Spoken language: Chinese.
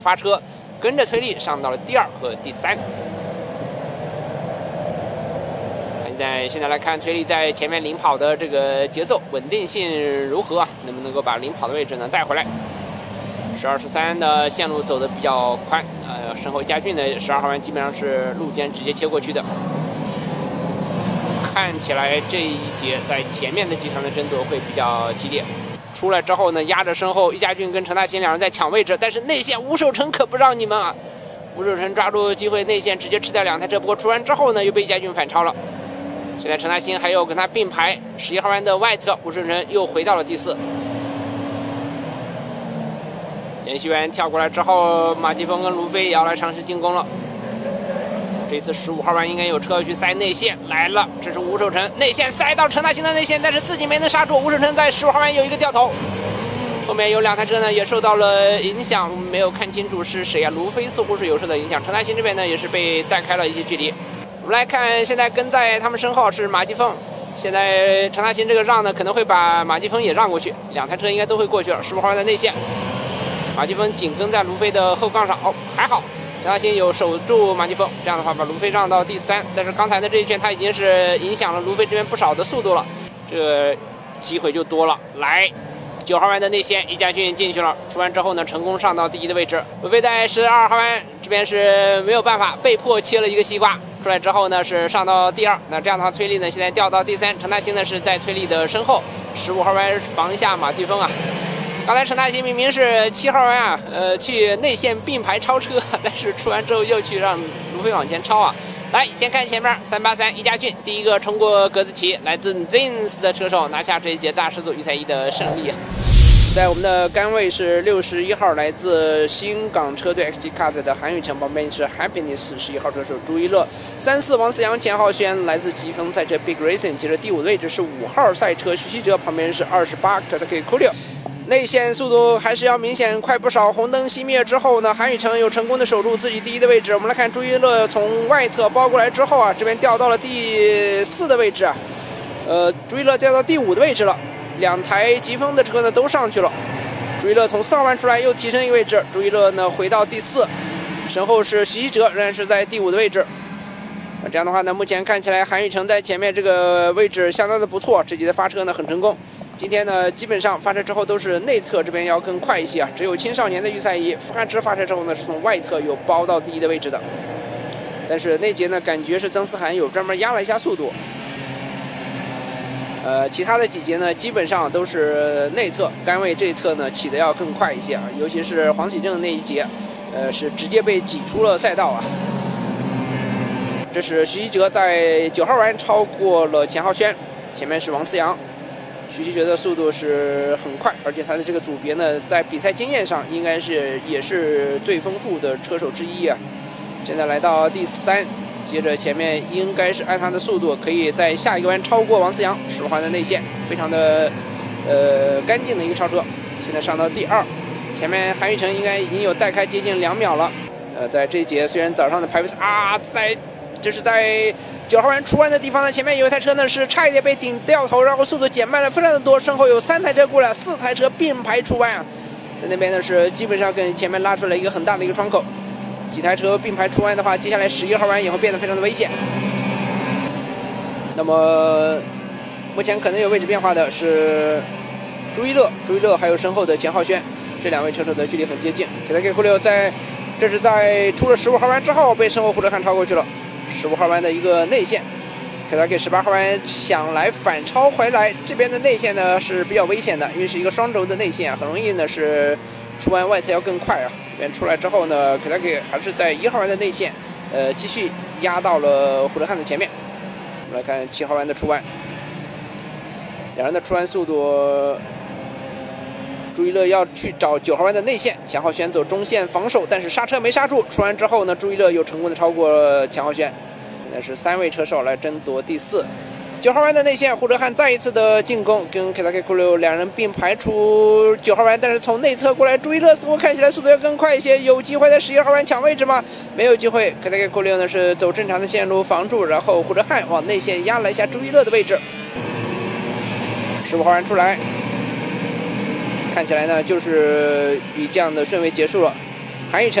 发车，跟着崔丽上到了第2和第3。现在来看崔丽在前面领跑的这个节奏稳定性如何啊？能不能够把领跑的位置呢带回来？12、13的线路走得比较宽，身后嘉俊的12号弯基本上是路肩直接切过去的。看起来这一节在前面的集团的争夺会比较激烈。出来之后呢，压着身后易家俊跟陈大兴两人在抢位置，但是内线吴守成可不让你们啊！吴守成抓住机会内线直接吃掉2台车，不过出完之后呢，又被易家俊反超了。现在陈大兴还有跟他并排11号弯的外侧，吴守成又回到了第4。连续弯跳过来之后，马继峰跟卢飞也要来尝试进攻了。这次15号弯应该有车去塞内线来了，这是吴守成内线塞到陈大兴的内线，但是自己没能刹住。吴守成在15号弯有一个掉头，后面有2台车呢也受到了影响，没有看清楚是谁啊？卢飞似乎是有受到影响，陈大兴这边呢也是被带开了一些距离。我们来看，现在跟在他们身后是马继峰。现在陈大兴这个让呢，可能会把马继峰也让过去，2台车应该都会过去了。15号弯的内线，马继峰紧跟在卢飞的后杠上，还好，陈大兴有守住马继峰，这样的话把卢飞让到第3。但是刚才的这一圈他已经是影响了卢飞这边不少的速度了，这个机会就多了。来，9号弯的内线，易家俊进去了，出完之后呢，成功上到第1的位置。卢飞在12号弯这边是没有办法，被迫切了一个西瓜。出来之后呢，是上到第2。那这样的话，崔丽呢现在掉到第3，陈大兴呢是在崔丽的身后。15号弯防一下马继峰啊。刚才陈大兴明明是7号弯啊，去内线并排超车，但是出完之后又去让卢飞往前超啊。来，先看前面383易家俊第一个冲过格子旗，来自 Zins 的车手拿下这一届大师组预赛1的胜利。在我们的杆位是61号，来自新港车队 XG Cars 的韩宇成，旁边是 Happiness 11号车手朱一乐，34王思阳，钱浩轩来自积分赛车 Big Racing， 接着第5位置是5号赛车徐希哲，旁边是28 Tatake Kulio。内线速度还是要明显快不少。红灯熄灭之后呢，韩宇成又成功的守住自己第1的位置。我们来看朱一乐从外侧包过来之后啊，这边掉到了第4的位置啊，朱一乐掉到第5的位置了。2台疾风的车呢都上去了。朱一乐从4号弯出来又提升一个位置，朱一乐呢回到第4，身后是徐希哲仍然是在第5的位置。那这样的话呢，目前看起来韩宇成在前面这个位置相当的不错，这节的发车呢很成功。今天呢，基本上发车之后都是内侧这边要更快一些啊，只有青少年的预赛1傅汉芝发车之后呢，是从外侧有包到第1的位置的。但是那节呢，感觉是曾思涵有专门压了一下速度。其他的几节呢，基本上都是内侧杆位这一侧呢起的要更快一些啊，尤其是黄启正那一节，是直接被挤出了赛道啊。这是徐希哲在9号弯超过了钱浩轩，前面是王思阳。徐希哲的速度是很快，而且他的这个组别呢，在比赛经验上应该是也是最丰富的车手之一啊。现在来到第3，接着前面应该是按他的速度可以在下一个弯超过王思阳，15号弯的内线非常的干净的一个超车。现在上到第2，前面韩宇成应该已经有带开接近2秒了。在这一节虽然早上的排位这是在9号弯出弯的地方呢，前面有一台车呢是差一点被顶掉头，然后速度减慢了非常的多，身后有3台车过来，4台车并排出弯啊，在那边呢是基本上跟前面拉出了一个很大的一个窗口。几台车并排出弯的话，接下来11号弯也会变得非常的危险。那么目前可能有位置变化的是朱一乐还有身后的钱浩轩，这2位车手的距离很接近。给他给库六这是在出了15号弯之后被身后胡哲瀚超过去了。15号弯的一个内线，给他给18号弯想来反超回来，这边的内线呢是比较危险的，因为是一个双轴的内线啊，很容易呢是出弯外侧要更快啊。这边出来之后呢，给他给还是在1号弯的内线，继续压到了胡哲瀚的前面。我们来看7号弯的出弯，两人的出弯速度。朱一乐要去找9号弯的内线，钱浩轩走中线防守，但是刹车没刹住。出完之后呢，朱一乐又成功的超过钱浩轩。现在是3位车手来争夺第4。9号弯的内线，胡哲瀚再一次的进攻，跟 Kitake Kulio 两人并排出9号弯，但是从内侧过来，朱一乐似乎看起来速度要更快一些，有机会在11号弯抢位置吗？没有机会。Kitake Kulio 呢是走正常的线路防住，然后胡哲瀚往内线压了一下朱一乐的位置。15号弯出来。看起来呢，就是以这样的顺位结束了。 韩逸晨。